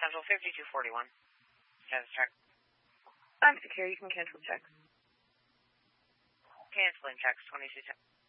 Central 5241. Cancel check. I'm secure. You can cancel checks. Canceling checks 2210.